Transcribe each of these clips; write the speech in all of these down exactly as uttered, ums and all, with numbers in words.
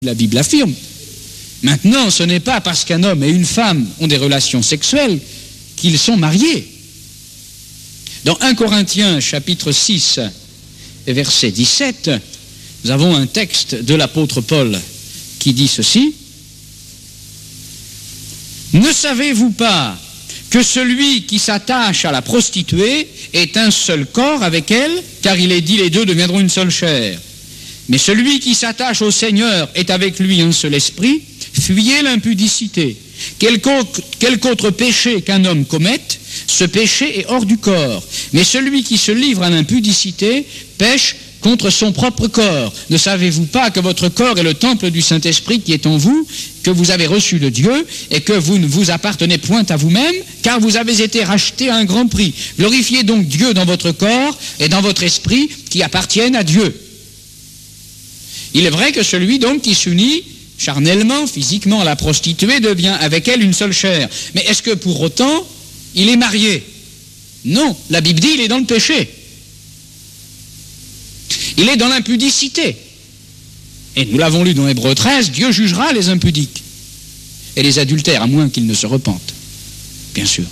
La Bible affirme. Maintenant, ce n'est pas parce qu'un homme et une femme ont des relations sexuelles qu'ils sont mariés. Dans un Corinthiens chapitre six, verset dix-sept, nous avons un texte de l'apôtre Paul qui dit ceci. « Ne savez-vous pas que celui qui s'attache à la prostituée est un seul corps avec elle, car il est dit les deux deviendront une seule chair. Mais celui qui s'attache au Seigneur est avec lui un seul esprit. Fuyez l'impudicité. Quelque autre, quelque autre péché qu'un homme commette, ce péché est hors du corps. Mais celui qui se livre à l'impudicité pêche contre son propre corps. Ne savez-vous pas que votre corps est le temple du Saint-Esprit qui est en vous, que vous avez reçu de Dieu, et que vous ne vous appartenez point à vous-même, car vous avez été rachetés à un grand prix. Glorifiez donc Dieu dans votre corps et dans votre esprit qui appartiennent à Dieu. » Il est vrai que celui donc qui s'unit charnellement, physiquement à la prostituée devient avec elle une seule chair. Mais est-ce que pour autant il est marié? Non, la Bible dit il est dans le péché. Il est dans l'impudicité. Et nous l'avons lu dans Hébreux treize, Dieu jugera les impudiques et les adultères, à moins qu'ils ne se repentent, bien sûr.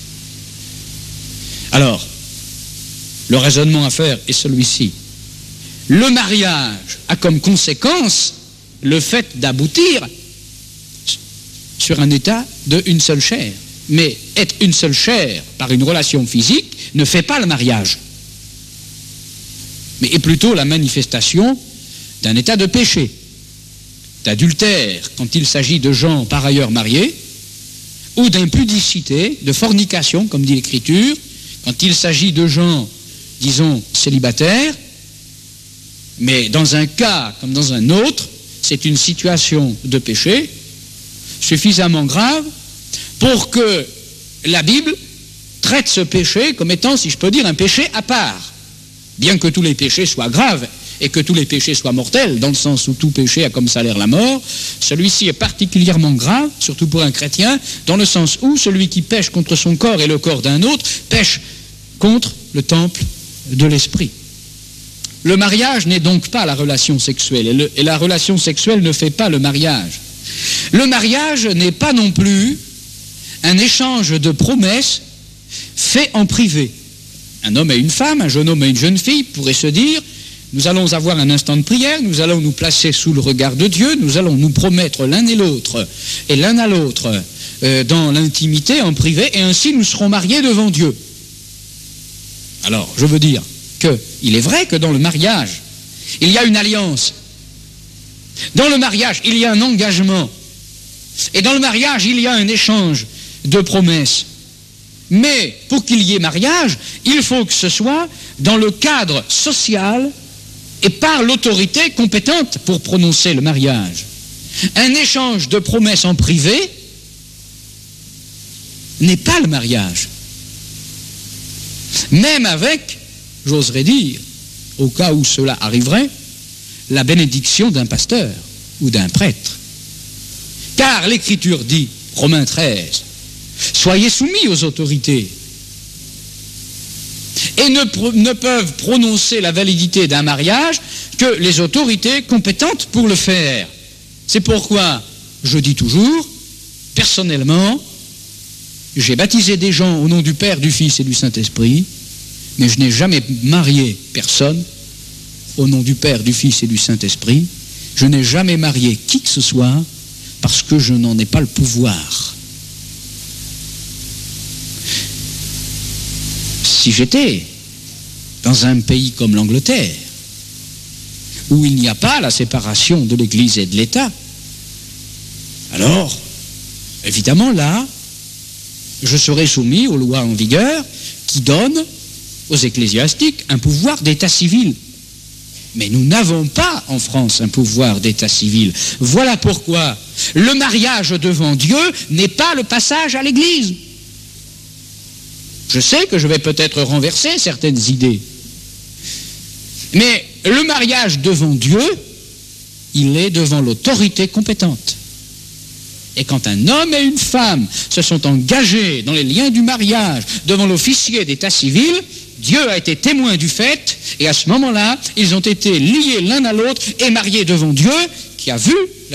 Alors, le raisonnement à faire est celui-ci. Le mariage a comme conséquence le fait d'aboutir sur un état de une seule chair. Mais être une seule chair par une relation physique ne fait pas le mariage, mais est plutôt la manifestation d'un état de péché, d'adultère quand il s'agit de gens par ailleurs mariés, ou d'impudicité, de fornication, comme dit l'Écriture, quand il s'agit de gens, disons, célibataires. Mais dans un cas comme dans un autre, c'est une situation de péché suffisamment grave pour que la Bible traite ce péché comme étant, si je peux dire, un péché à part. Bien que tous les péchés soient graves et que tous les péchés soient mortels, dans le sens où tout péché a comme salaire la mort, celui-ci est particulièrement grave, surtout pour un chrétien, dans le sens où celui qui pêche contre son corps et le corps d'un autre pêche contre le temple de l'esprit. Le mariage n'est donc pas la relation sexuelle, et, le, et la relation sexuelle ne fait pas le mariage. Le mariage n'est pas non plus un échange de promesses fait en privé. Un homme et une femme, un jeune homme et une jeune fille pourraient se dire, nous allons avoir un instant de prière, nous allons nous placer sous le regard de Dieu, nous allons nous promettre l'un et l'autre, et l'un à l'autre, euh, dans l'intimité, en privé, et ainsi nous serons mariés devant Dieu. Alors, je veux dire, il est vrai que dans le mariage, il y a une alliance. Dans le mariage, il y a un engagement. Et dans le mariage, il y a un échange de promesses. Mais pour qu'il y ait mariage, il faut que ce soit dans le cadre social et par l'autorité compétente pour prononcer le mariage. Un échange de promesses en privé n'est pas le mariage. Même avec, j'oserais dire, au cas où cela arriverait, la bénédiction d'un pasteur ou d'un prêtre. Car l'Écriture dit, Romains treize, soyez soumis aux autorités et ne, ne peuvent prononcer la validité d'un mariage que les autorités compétentes pour le faire. C'est pourquoi je dis toujours, personnellement, j'ai baptisé des gens au nom du Père, du Fils et du Saint-Esprit, mais je n'ai jamais marié personne au nom du Père, du Fils et du Saint-Esprit. Je n'ai jamais marié qui que ce soit parce que je n'en ai pas le pouvoir. Si j'étais dans un pays comme l'Angleterre, où il n'y a pas la séparation de l'Église et de l'État, alors, évidemment, là, je serais soumis aux lois en vigueur qui donnent aux ecclésiastiques un pouvoir d'état civil. Mais nous n'avons pas en France un pouvoir d'état civil. Voilà pourquoi le mariage devant Dieu n'est pas le passage à l'église. Je sais que je vais peut-être renverser certaines idées. Mais le mariage devant Dieu, il est devant l'autorité compétente. Et quand un homme et une femme se sont engagés dans les liens du mariage devant l'officier d'état civil, Dieu a été témoin du fait, et à ce moment-là, ils ont été liés l'un à l'autre et mariés devant Dieu, qui a vu